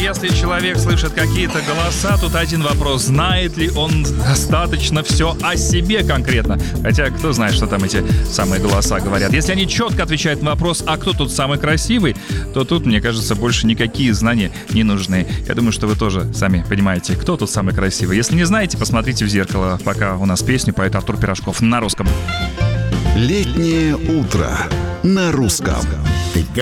если человек слышит какие-то голоса, тут один вопрос: знает ли он достаточно все о себе конкретно? Хотя кто знает, что там эти самые голоса говорят. Если они четко отвечают на вопрос, а кто тут самый красивый, то тут, мне кажется, больше никакие знания не нужны. Я думаю, что вы тоже сами понимаете, кто тут самый красивый. Если не знаете, посмотрите в зеркало, пока у нас песню поет Артур Пирожков на русском. Летнее утро на русском.